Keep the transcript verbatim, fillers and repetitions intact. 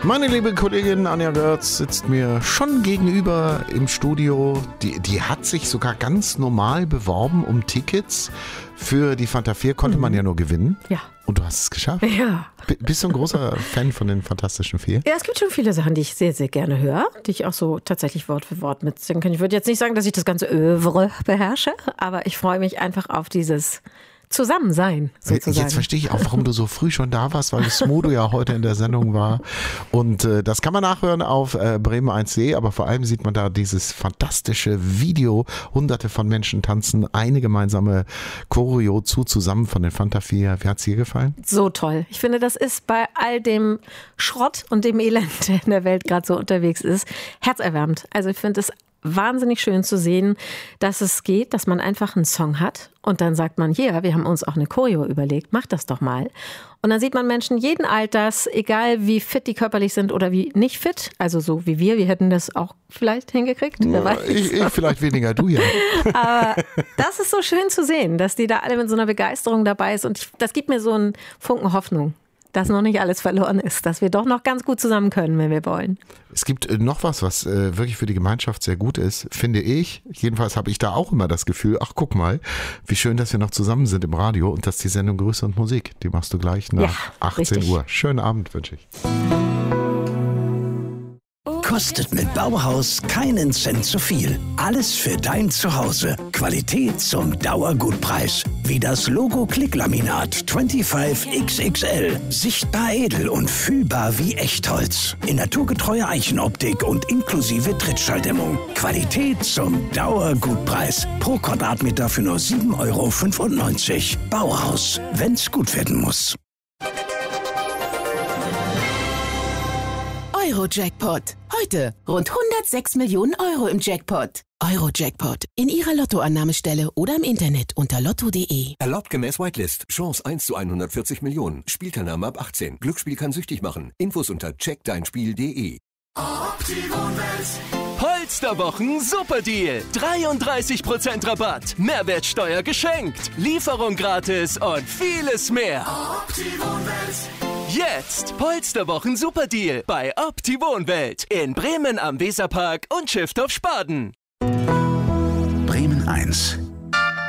Meine liebe Kollegin Anja Görz sitzt mir schon gegenüber im Studio. Die, die hat sich sogar ganz normal beworben um Tickets. Für die Fanta vier konnte mhm. man ja nur gewinnen. Ja. Und du hast es geschafft. Ja. B- bist du ein großer Fan von den Fantastischen Vier? Ja, es gibt schon viele Sachen, die ich sehr, sehr gerne höre, die ich auch so tatsächlich Wort für Wort mitsingen kann. Ich würde jetzt nicht sagen, dass ich das ganze Övre beherrsche, aber ich freue mich einfach auf dieses Zusammensein, sozusagen. Jetzt verstehe ich auch, warum du so früh schon da warst, weil Smodo ja heute in der Sendung war. Und äh, das kann man nachhören auf äh, Bremen eins punkt de, aber vor allem sieht man da dieses fantastische Video. Hunderte von Menschen tanzen eine gemeinsame Choreo zu zusammen von den Fanta vier. Wie hat es dir gefallen? So toll. Ich finde, das ist bei all dem Schrott und dem Elend, der in der Welt gerade so unterwegs ist, herzerwärmend. Also ich finde es wahnsinnig schön zu sehen, dass es geht, dass man einfach einen Song hat und dann sagt man, ja, wir haben uns auch eine Choreo überlegt, mach das doch mal. Und dann sieht man Menschen jeden Alters, egal wie fit die körperlich sind oder wie nicht fit, also so wie wir, wir hätten das auch vielleicht hingekriegt. Wer weiß. Ich, ich vielleicht weniger, du ja. Aber das ist so schön zu sehen, dass die da alle mit so einer Begeisterung dabei ist und ich, das gibt mir so einen Funken Hoffnung, dass noch nicht alles verloren ist, dass wir doch noch ganz gut zusammen können, wenn wir wollen. Es gibt noch was, was äh, wirklich für die Gemeinschaft sehr gut ist, finde ich. Jedenfalls habe ich da auch immer das Gefühl, ach guck mal, wie schön, dass wir noch zusammen sind im Radio und dass die Sendung Grüße und Musik, die machst du gleich nach ja, achtzehn richtig. Uhr. Schönen Abend wünsche ich. Kostet mit Bauhaus keinen Cent zu viel. Alles für dein Zuhause. Qualität zum Dauergutpreis. Wie das Logo Klicklaminat fünfundzwanzig X X L. Sichtbar edel und fühlbar wie Echtholz. In naturgetreuer Eichenoptik und inklusive Trittschalldämmung. Qualität zum Dauergutpreis. Pro Quadratmeter für nur sieben Euro fünfundneunzig. Bauhaus. Wenn's gut werden muss. Euro-Jackpot. Heute rund hundertsechs Millionen Euro im Jackpot. Euro-Jackpot. In Ihrer Lottoannahmestelle oder im Internet unter lotto punkt de. Erlaubt gemäß Whitelist. Chance eins zu hundertvierzig Millionen. Spielteilnahme ab achtzehn. Glücksspiel kann süchtig machen. Infos unter check dein spiel punkt de. Polsterwochen Superdeal. dreiunddreißig Prozent Rabatt. Mehrwertsteuer geschenkt. Lieferung gratis und vieles mehr. Jetzt Polsterwochen Superdeal bei Opti-Wohnwelt in Bremen am Weserpark und Schiffdorf Spaden. Bremen eins.